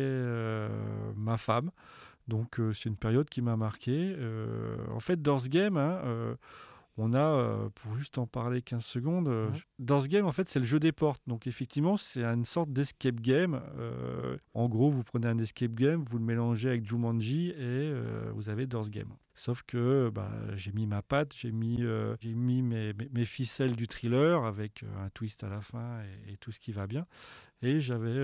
Speaker 1: ma femme. Donc, c'est une période qui m'a marqué. En fait, dans ce game, hein, on a, pour juste en parler 15 secondes, dans ce game, en fait, c'est le jeu des portes. Donc, effectivement, c'est une sorte d'escape game. En gros, vous prenez un escape game, vous le mélangez avec Jumanji et vous avez Doors Game. Sauf que j'ai mis ma patte, j'ai mis mes ficelles du thriller avec un twist à la fin et tout ce qui va bien. Et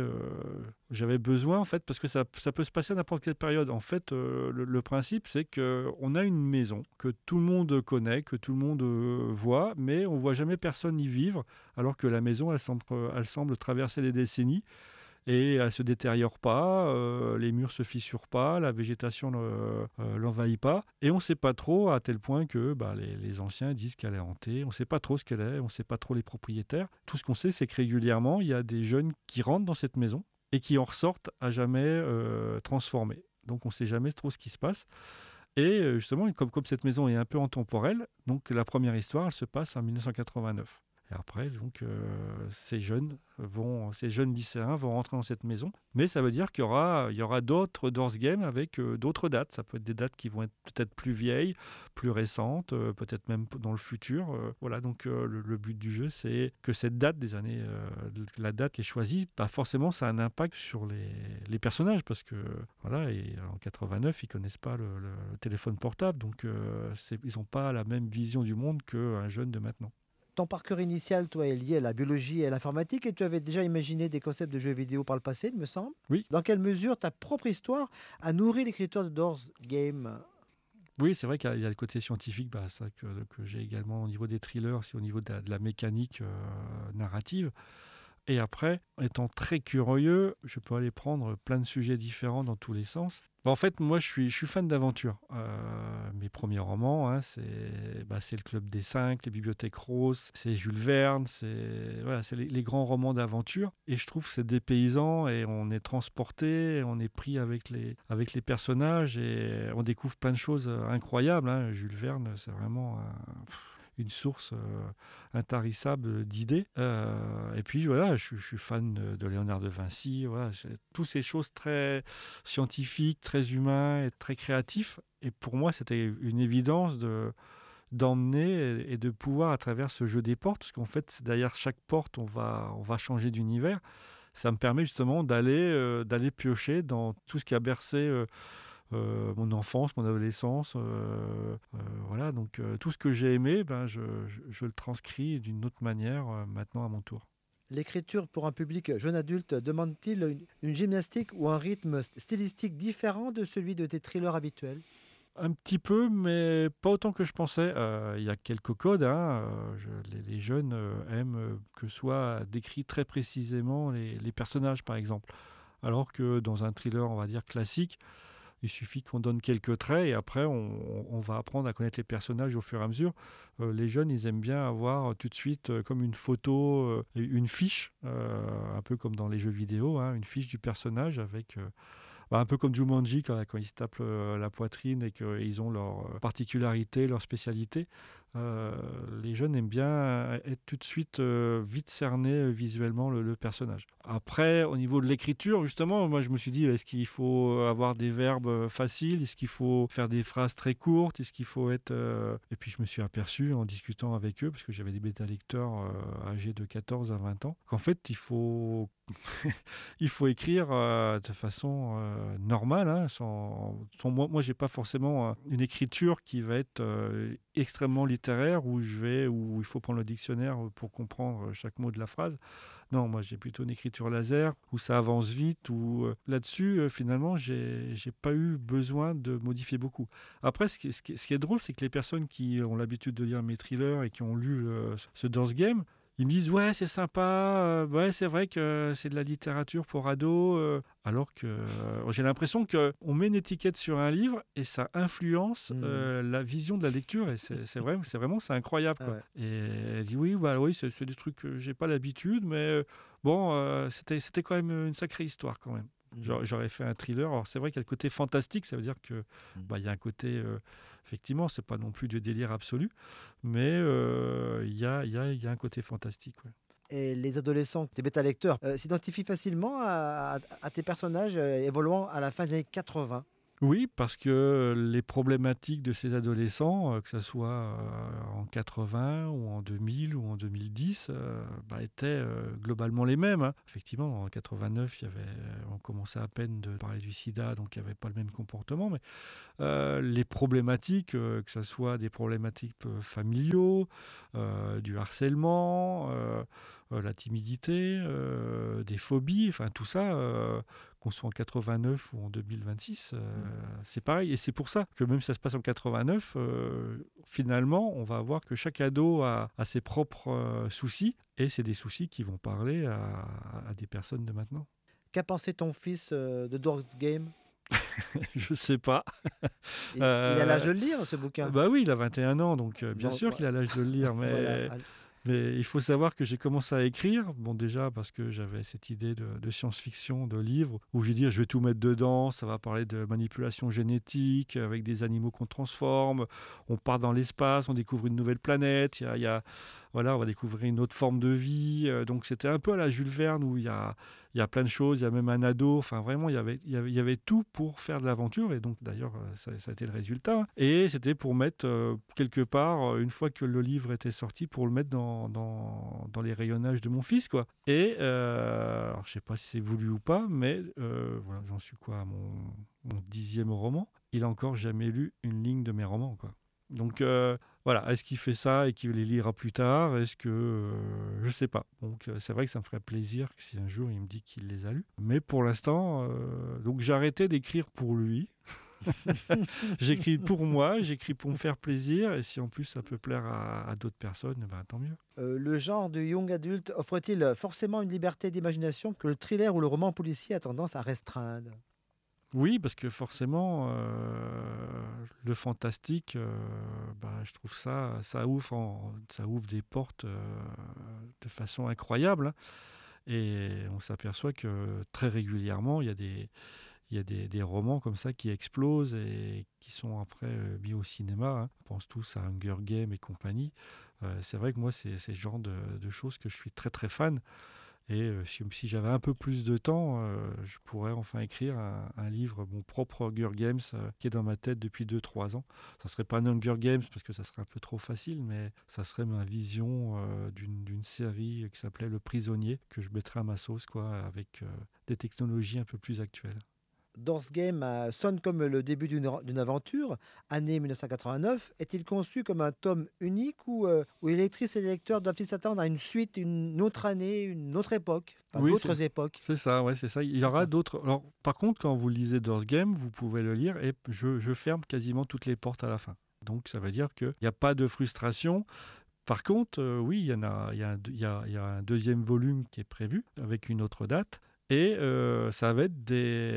Speaker 1: j'avais besoin, en fait, parce que ça peut se passer à n'importe quelle période. En fait, le principe, c'est qu'on a une maison que tout le monde connaît, que tout le monde voit, mais on ne voit jamais personne y vivre, alors que la maison, elle semble traverser les décennies. Et elle ne se détériore pas, les murs ne se fissurent pas, la végétation ne l'envahit pas. Et on ne sait pas trop, à tel point que les anciens disent qu'elle est hantée. On ne sait pas trop ce qu'elle est, on ne sait pas trop les propriétaires. Tout ce qu'on sait, c'est que régulièrement, il y a des jeunes qui rentrent dans cette maison et qui en ressortent à jamais transformés. Donc on ne sait jamais trop ce qui se passe. Et justement, comme cette maison est un peu intemporelle, donc la première histoire, elle se passe en 1989. Et après, donc, ces jeunes lycéens vont rentrer dans cette maison. Mais ça veut dire qu'il y aura d'autres Doors Games avec d'autres dates. Ça peut être des dates qui vont être peut-être plus vieilles, plus récentes, peut-être même dans le futur. Voilà, donc le but du jeu, c'est que cette date des années, la date qui est choisie, forcément, ça a un impact sur les personnages. Parce que, voilà, et en 89, ils ne connaissent pas le téléphone portable. Donc, ils n'ont pas la même vision du monde qu'un jeune de maintenant.
Speaker 2: Ton parcours initial, toi, est lié à la biologie et à l'informatique et tu avais déjà imaginé des concepts de jeux vidéo par le passé, il me semble.
Speaker 1: Oui.
Speaker 2: Dans quelle mesure ta propre histoire a nourri l'écriture de Doors Game?
Speaker 1: Oui, c'est vrai qu'il y a le côté scientifique, ça que j'ai également au niveau des thrillers, c'est au niveau de la mécanique narrative. Et après, étant très curieux, je peux aller prendre plein de sujets différents dans tous les sens. En fait, moi, je suis fan d'aventure. Mes premiers romans, hein, c'est le Club des Cinq, les Bibliothèques Roses, c'est Jules Verne, c'est les grands romans d'aventure. Et je trouve que c'est dépaysant et on est transporté, on est pris avec les personnages et on découvre plein de choses incroyables. Hein. Jules Verne, c'est vraiment une source intarissable d'idées. Et puis voilà, je suis fan de Léonard de Vinci. Voilà, toutes ces choses très scientifiques, très humains et très créatifs. Et pour moi, c'était une évidence d'emmener et de pouvoir, à travers ce jeu des portes, parce qu'en fait, derrière chaque porte, on va changer d'univers. Ça me permet justement d'aller piocher dans tout ce qui a bercé mon enfance, mon adolescence, voilà, donc tout ce que j'ai aimé, je le transcris d'une autre manière maintenant à mon tour.
Speaker 2: L'écriture pour un public jeune adulte demande-t-il une gymnastique ou un rythme stylistique différent de celui de tes thrillers habituels?
Speaker 1: Un petit peu, mais pas autant que je pensais. Il y a quelques codes. Hein, les jeunes aiment que soient décrits très précisément les personnages, par exemple. Alors que dans un thriller, on va dire classique, il suffit qu'on donne quelques traits et après, on va apprendre à connaître les personnages au fur et à mesure. Les jeunes, ils aiment bien avoir tout de suite comme une photo, une fiche, un peu comme dans les jeux vidéo, hein, une fiche du personnage avec... un peu comme Jumanji quand ils se tapent la poitrine et qu'ils ont leurs particularités, leurs spécialités. Les jeunes aiment bien être tout de suite vite cernés visuellement le personnage. Après, au niveau de l'écriture, justement, moi je me suis dit, est-ce qu'il faut avoir des verbes faciles? Est-ce qu'il faut faire des phrases très courtes? Est-ce qu'il faut être... Et puis je me suis aperçu en discutant avec eux, parce que j'avais des bêta-lecteurs âgés de 14 à 20 ans, qu'en fait il faut écrire de façon normale. Hein, moi, j'ai pas forcément une écriture qui va être extrêmement littéraire où il faut prendre le dictionnaire pour comprendre chaque mot de la phrase. Non, moi j'ai plutôt une écriture laser où ça avance vite, où là-dessus finalement j'ai pas eu besoin de modifier beaucoup. Après, ce qui est drôle, c'est que les personnes qui ont l'habitude de lire mes thrillers et qui ont lu ce Doors Game, Ils me disent ouais c'est sympa, ouais c'est vrai que c'est de la littérature pour ados, alors que j'ai l'impression qu'on met une étiquette sur un livre et ça influence
Speaker 2: Hmm.
Speaker 1: la vision de la lecture et c'est incroyable
Speaker 2: Ah
Speaker 1: quoi.
Speaker 2: ouais.
Speaker 1: Et elle dit oui bah oui c'est des trucs que j'ai pas l'habitude mais bon c'était quand même une sacrée histoire quand même.
Speaker 2: Hmm.
Speaker 1: J'aurais fait un thriller. Alors c'est vrai qu'il y a le côté fantastique, ça veut dire que
Speaker 2: Hmm.
Speaker 1: bah, il y a un côté effectivement c'est pas non plus du délire absolu. Mais il y a un côté fantastique. Ouais.
Speaker 2: Et les adolescents, tes bêta-lecteurs, s'identifient facilement à tes personnages évoluant à la fin des années 80.
Speaker 1: Oui, parce que les problématiques de ces adolescents, que ce soit en 80 ou en 2000 ou en 2010, bah, étaient globalement les mêmes. Hein. Effectivement, en 89, on commençait à peine de parler du sida, donc il n'y avait pas le même comportement. Mais les problématiques, que ce soit des problématiques familiaux, du harcèlement, la timidité, des phobies, enfin tout ça, qu'on soit en 89 ou en 2026,
Speaker 2: Hmm.
Speaker 1: c'est pareil. Et c'est pour ça que même si ça se passe en 89, finalement, on va voir que chaque ado a ses propres soucis, et c'est des soucis qui vont parler à des personnes de maintenant.
Speaker 2: Qu'a pensé ton fils de Doors Game?
Speaker 1: Je sais pas.
Speaker 2: Il a l'âge
Speaker 1: Euh,
Speaker 2: de le lire, ce bouquin.
Speaker 1: Bah oui, il a 21 ans, donc bien
Speaker 2: Bon,
Speaker 1: sûr qu'il a l'âge de le lire,
Speaker 2: voilà.
Speaker 1: mais il faut savoir que j'ai commencé à écrire, bon déjà parce que j'avais cette idée de science-fiction, de livre, où j'ai dit je vais tout mettre dedans, ça va parler de manipulation génétique, avec des animaux qu'on transforme, on part dans l'espace, on découvre une nouvelle planète, voilà, on va découvrir une autre forme de vie, donc c'était un peu à la Jules Verne, où il y a plein de choses, il y a même un ado, enfin vraiment il y avait tout pour faire de l'aventure, et donc d'ailleurs ça a été le résultat. Et c'était pour mettre quelque part, une fois que le livre était sorti, pour le mettre dans les rayonnages de mon fils, quoi. Et alors, je sais pas si c'est voulu ou pas, mais voilà, j'en suis quoi à mon 10e roman. Il a encore jamais lu une ligne de mes romans, quoi. Donc voilà, est-ce qu'il fait ça et qu'il les lira plus tard? Est-ce que je sais pas. Donc c'est vrai que ça me ferait plaisir que si un jour il me dit qu'il les a lus. Mais pour l'instant, donc j'ai arrêté d'écrire pour lui. J'écris pour moi, j'écris pour me faire plaisir, et si en plus ça peut plaire à d'autres personnes, ben, tant mieux.
Speaker 2: Le genre de young adulte offre-t-il forcément une liberté d'imagination que le thriller ou le roman policier a tendance à restreindre?
Speaker 1: Oui, parce que forcément, le fantastique, bah, je trouve ça ouvre des portes de façon incroyable. Hein. Et on s'aperçoit que très régulièrement, il y a des romans comme ça qui explosent et qui sont après mis au cinéma. Hein. On pense tous à Hunger Games et compagnie. C'est vrai que moi, c'est le genre de choses que je suis très très fan. Et si j'avais un peu plus de temps, je pourrais enfin écrire un livre, mon propre Hunger Games, qui est dans ma tête depuis 2 3 ans. Ça serait pas un Hunger Games parce que ça serait un peu trop facile, mais ça serait ma vision d'une série qui s'appelait Le Prisonnier, que je mettrais à ma sauce, quoi, avec des technologies un peu plus actuelles.
Speaker 2: Doors Game sonne comme le début d'une aventure, année 1989. Est-il conçu comme un tome unique où les lectrices et les lecteurs doivent-ils s'attendre à une suite, une autre année, une autre époque, enfin
Speaker 1: Oui,
Speaker 2: d'autres époques?
Speaker 1: c'est ça, ouais, c'est ça. Il y
Speaker 2: C'est
Speaker 1: aura
Speaker 2: ça.
Speaker 1: d'autres. Alors, par contre, quand vous lisez Doors Game, vous pouvez le lire et je ferme quasiment toutes les portes à la fin. Donc, ça veut dire qu'il n'y a pas de frustration. Par contre, oui, il y a un deuxième volume qui est prévu avec une autre date. Et ça va être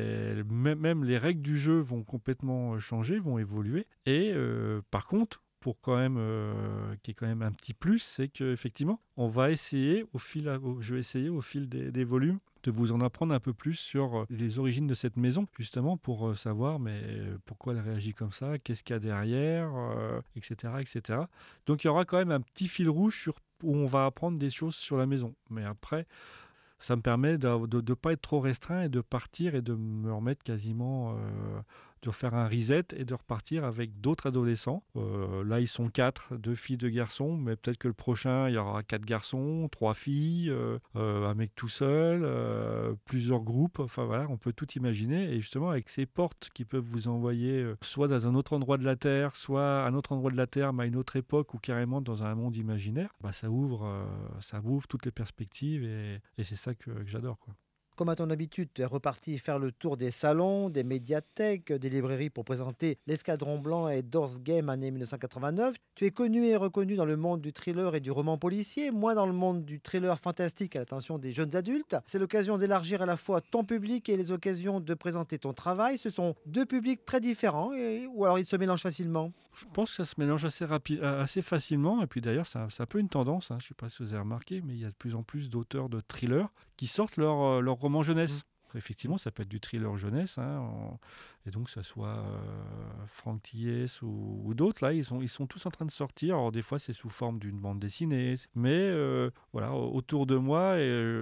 Speaker 1: même les règles du jeu vont complètement changer, vont évoluer. Et par contre, pour quand même, qui est quand même un petit plus, c'est qu'effectivement, on va essayer je vais essayer au fil des volumes de vous en apprendre un peu plus sur les origines de cette maison, justement pour savoir mais pourquoi elle réagit comme ça, qu'est-ce qu'il y a derrière, etc., etc. Donc il y aura quand même un petit fil rouge où on va apprendre des choses sur la maison. Mais après, ça me permet de ne pas être trop restreint et de partir et de me remettre quasiment, de faire un reset et de repartir avec d'autres adolescents. Là, ils sont 4, 2 filles, 2 garçons, mais peut-être que le prochain, il y aura 4 garçons, 3 filles, un mec tout seul, plusieurs groupes. Enfin voilà, on peut tout imaginer. Et justement, avec ces portes qui peuvent vous envoyer soit dans un autre endroit de la Terre, soit à un autre endroit de la Terre, mais à une autre époque, ou carrément dans un monde imaginaire, bah, ça ouvre toutes les perspectives, et c'est ça que j'adore, quoi.
Speaker 2: Comme à ton habitude, tu es reparti faire le tour des salons, des médiathèques, des librairies pour présenter l'Escadron Blanc et Doors Game année 1989. Tu es connu et reconnu dans le monde du thriller et du roman policier, moins dans le monde du thriller fantastique à l'attention des jeunes adultes. C'est l'occasion d'élargir à la fois ton public et les occasions de présenter ton travail. Ce sont deux publics très différents ou alors ils se mélangent facilement.
Speaker 1: Je pense que ça se mélange assez facilement. Et puis d'ailleurs, c'est un peu une tendance, hein. Je ne sais pas si vous avez remarqué, mais il y a de plus en plus d'auteurs de thrillers qui sortent leur roman jeunesse. Effectivement, ça peut être du thriller jeunesse, hein, et donc que ce soit Franck Thiès ou d'autres, là, ils sont tous en train de sortir. Alors des fois, c'est sous forme d'une bande dessinée, mais voilà, autour de moi,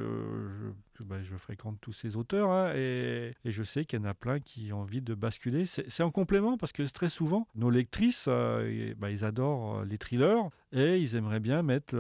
Speaker 1: je fréquente tous ces auteurs, hein, et je sais qu'il y en a plein qui ont envie de basculer. C'est en complément parce que très souvent, nos lectrices, ils adorent les thrillers et ils aimeraient bien mettre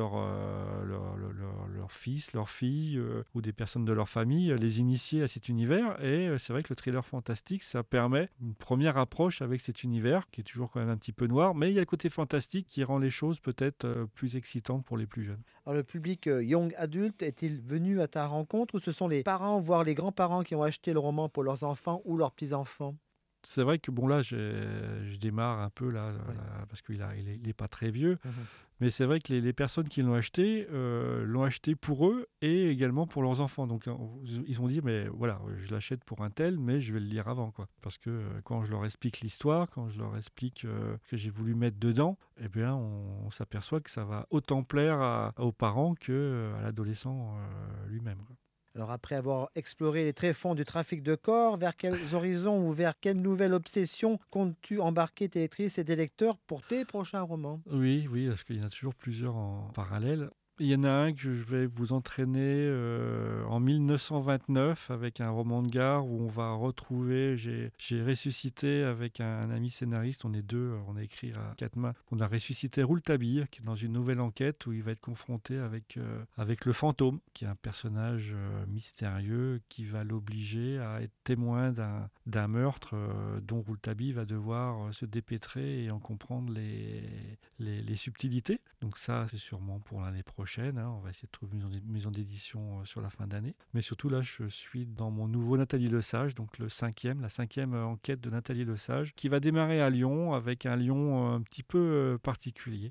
Speaker 1: leur fils, leur fille ou des personnes de leur famille, les initier à cet univers. Et c'est vrai que le thriller fantastique, ça permet une première approche avec cet univers qui est toujours quand même un petit peu noir, mais il y a le côté fantastique qui rend les choses peut-être plus excitantes pour les plus jeunes.
Speaker 2: Alors, le public young adulte est-il venu à ta rencontre ou ce sont les parents, voire les grands-parents qui ont acheté le roman pour leurs enfants ou leurs petits-enfants?
Speaker 1: C'est vrai que bon là, je démarre un peu là,
Speaker 2: Ouais.
Speaker 1: parce qu'il est pas très vieux,
Speaker 2: Mhm.
Speaker 1: mais c'est vrai que les personnes qui l'ont acheté pour eux et également pour leurs enfants. Donc ils ont dit mais voilà, je l'achète pour un tel, mais je vais le lire avant quoi, parce que quand je leur explique l'histoire, quand je leur explique que j'ai voulu mettre dedans, eh bien on s'aperçoit que ça va autant plaire aux parents que à l'adolescent lui-même, quoi.
Speaker 2: Alors, après avoir exploré les tréfonds du trafic de corps, vers quels horizons ou vers quelle nouvelle obsession comptes-tu embarquer tes lectrices et tes lecteurs pour tes prochains romans?
Speaker 1: Oui, oui, parce qu'il y en a toujours plusieurs en parallèle. Il y en a un que je vais vous entraîner en 1929 avec un roman de gare où on va retrouver, j'ai ressuscité avec un ami scénariste, on est deux, on a écrit à quatre mains, on a ressuscité Rouletabille qui est dans une nouvelle enquête où il va être confronté avec le fantôme, qui est un personnage mystérieux qui va l'obliger à être témoin d'un meurtre dont Rouletabille va devoir se dépêtrer et en comprendre les subtilités. Donc ça, c'est sûrement pour l'année prochaine. On va essayer de trouver une maison d'édition sur la fin d'année. Mais surtout là, je suis dans mon nouveau Nathalie Lesage, donc la cinquième enquête de Nathalie Lesage, qui va démarrer à Lyon avec un Lyon un petit peu particulier.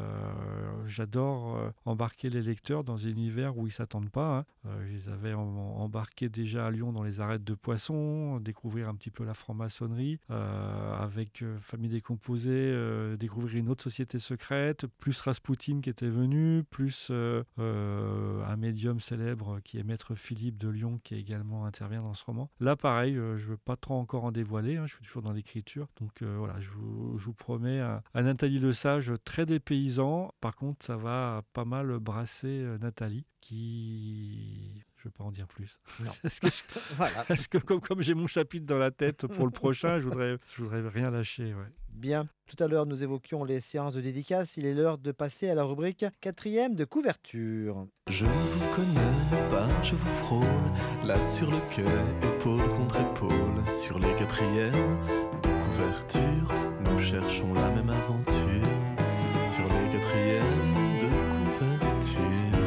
Speaker 1: J'adore embarquer les lecteurs dans un univers où ils ne s'attendent pas, hein. Je les avais embarqués déjà à Lyon dans les arêtes de poissons, découvrir un petit peu la franc-maçonnerie, avec Famille décomposée, découvrir une autre société secrète, plus Raspoutine qui était venu, plus un médium célèbre qui est Maître Philippe de Lyon qui également intervient dans ce roman. Là pareil, je ne veux pas trop encore en dévoiler, hein, je suis toujours dans l'écriture, donc voilà, je vous promets un Nathalie Lesage très dépaysant. Par contre, ça va pas mal brasser Nathalie qui... Je ne veux pas en dire plus.
Speaker 2: Non. Voilà.
Speaker 1: Parce que comme j'ai mon chapitre dans la tête pour le prochain, je voudrais rien lâcher. Ouais.
Speaker 2: Bien. Tout à l'heure, nous évoquions les séances de dédicace. Il est l'heure de passer à la rubrique 4e de couverture.
Speaker 3: Je ne vous connais pas, je vous frôle, là sur le quai, épaule contre épaule, sur les 4e de couverture, nous cherchons la même aventure, sur les 4e de couverture.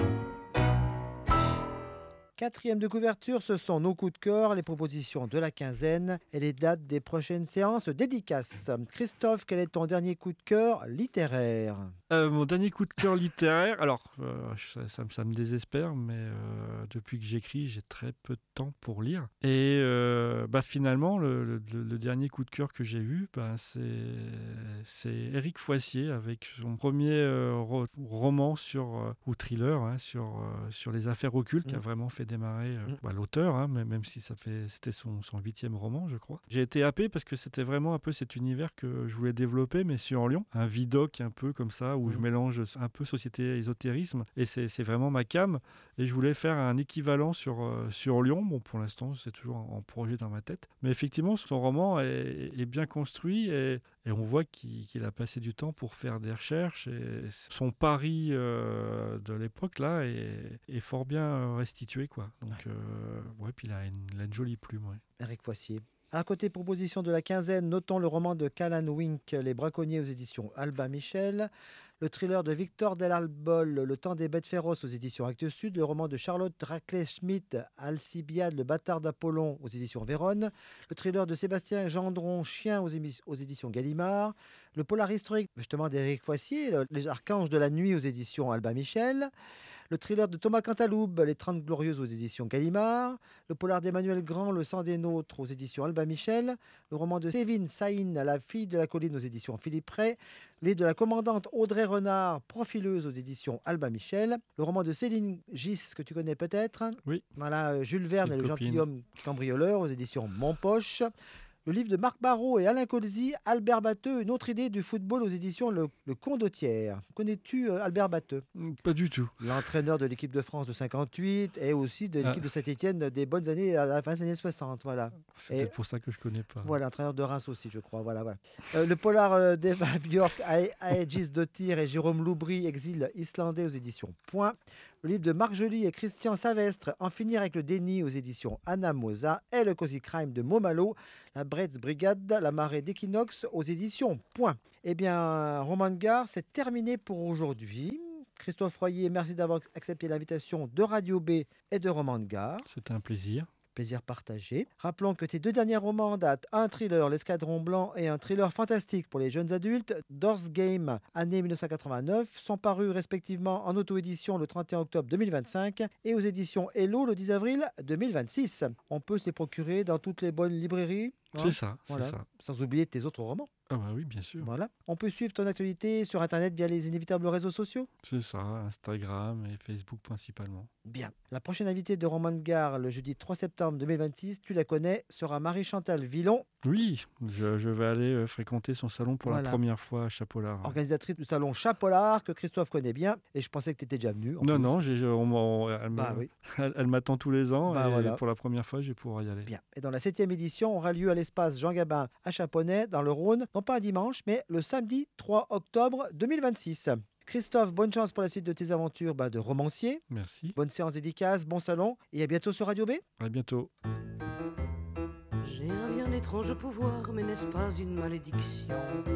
Speaker 2: 4e de couverture, ce sont nos coups de cœur, les propositions de la quinzaine et les dates des prochaines séances dédicaces. Christophe, quel est ton dernier coup de cœur littéraire?
Speaker 1: Mon dernier coup de cœur littéraire, alors ça me désespère, mais depuis que j'écris, j'ai très peu de temps pour lire. Et finalement, le dernier coup de cœur que j'ai eu, c'est Éric Foissier avec son premier roman ou thriller, hein, sur les affaires occultes, qui a vraiment fait démarrer l'auteur, hein, même si c'était son 8e roman, je crois. J'ai été happé parce que c'était vraiment un peu cet univers que je voulais développer, mais sur Lyon. Un vidoc un peu comme ça, où je mélange un peu société et ésotérisme, et c'est vraiment ma came. Et je voulais faire un équivalent sur Lyon. Bon, pour l'instant, c'est toujours en projet dans ma tête. Mais effectivement, son roman est bien construit, et on voit qu'il a passé du temps pour faire des recherches. Et son pari de l'époque, là, est fort bien restitué, quoi. Donc, puis il a une jolie plume, ouais.
Speaker 2: Éric Foissier. À côté proposition de la quinzaine, notons le roman de Callan Wink, Les braconniers aux éditions Albin Michel. Le thriller de Victor Del Albol, Le temps des bêtes féroces aux éditions Actes Sud. Le roman de Charlotte Raclay-Schmitt, Alcibiade, le bâtard d'Apollon aux éditions Vérone. Le thriller de Sébastien Gendron, Chien aux éditions Gallimard. Le polar historique justement d'Éric Foissier, Les archanges de la nuit aux éditions Albin Michel. Le thriller de Thomas Cantaloupe, Les 30 glorieuses aux éditions Gallimard. Le polar d'Emmanuel Grand, Le sang des nôtres aux éditions Albin Michel. Le roman de Sévine Saïn, La fille de la colline aux éditions Philippe Ray. Le livre de la commandante Audrey Renard, Profileuse aux éditions Albin Michel. Le roman de Céline Gis, que tu connais peut-être.
Speaker 1: Oui.
Speaker 2: Voilà, Jules Verne
Speaker 1: C'est
Speaker 2: et
Speaker 1: une
Speaker 2: le
Speaker 1: copine.
Speaker 2: gentilhomme cambrioleur aux éditions Montpoche. Le livre de Marc Barrault et Alain Colzy, Albert Batteux, une autre idée du football aux éditions Le Condottière. Connais-tu Albert Batteux?
Speaker 1: Pas du tout.
Speaker 2: L'entraîneur de l'équipe de France de 58 et aussi de l'équipe de Saint-Étienne des bonnes années à la fin des années 60. Voilà.
Speaker 1: C'est
Speaker 2: Et-
Speaker 1: peut-être pour ça que je connais pas.
Speaker 2: Voilà, entraîneur de Reims aussi, je crois. Voilà, voilà. Le polar d'Eva Björk, Aegis Dottir et Jérôme Loubry, Exil islandais aux éditions Point. Le livre de Marc Joly et Christian Savestre, En finir avec le déni aux éditions Anna Mosa. Et le Cozy Crime de Momalo, La Bretz Brigade, La marée d'Equinox aux éditions Point. Eh bien, Roman Gare, c'est terminé pour aujourd'hui. Christophe Royer, merci d'avoir accepté l'invitation de Radio B et de Roman Gare.
Speaker 1: C'était un plaisir.
Speaker 2: Plaisir partagé. Rappelons que tes deux derniers romans datent un thriller, L'Escadron Blanc, et un thriller fantastique pour les jeunes adultes, Doors Game, année 1989, sont parus respectivement en auto-édition le 31 octobre 2025 et aux éditions Hello le 10 avril 2026. On peut se les procurer dans toutes les bonnes librairies. hein.
Speaker 1: C'est ça,
Speaker 2: Voilà.
Speaker 1: c'est ça.
Speaker 2: Sans oublier tes autres romans.
Speaker 1: Ah bah oui, bien sûr.
Speaker 2: Voilà. On peut suivre ton actualité sur Internet via les inévitables réseaux sociaux.
Speaker 1: C'est ça, Instagram et Facebook principalement.
Speaker 2: Bien. La prochaine invitée de Roman Gare, le jeudi 3 septembre 2026, tu la connais, sera Marie-Chantal Villon,
Speaker 1: Oui, je vais aller fréquenter son salon pour
Speaker 2: Voilà.
Speaker 1: la première fois à Chapolard.
Speaker 2: organisatrice du salon Chapollard, que Christophe connaît bien. Et je pensais que tu étais déjà venu. en
Speaker 1: Non,
Speaker 2: plus.
Speaker 1: non, elle
Speaker 2: Bah oui.
Speaker 1: elle m'attend tous les ans
Speaker 2: Bah
Speaker 1: et
Speaker 2: voilà.
Speaker 1: pour la première fois, je vais pouvoir y aller.
Speaker 2: Bien. Et dans la 7e édition aura lieu à l'espace Jean Gabin à Chaponnet, dans le Rhône, non pas un dimanche, mais le samedi 3 octobre 2026. Christophe, bonne chance pour la suite de tes aventures de romancier.
Speaker 1: Merci,
Speaker 2: Bonne séance dédicace, bon salon. Et à bientôt sur Radio B.
Speaker 1: à bientôt.
Speaker 4: J'ai un bien étrange pouvoir, mais n'est-ce pas une malédiction?